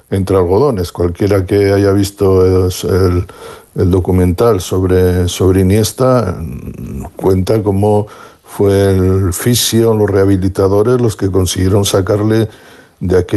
entre algodones. Cualquiera que haya visto el documental sobre Iniesta cuenta cómo fue el fisio, los rehabilitadores los que consiguieron sacarle de aquella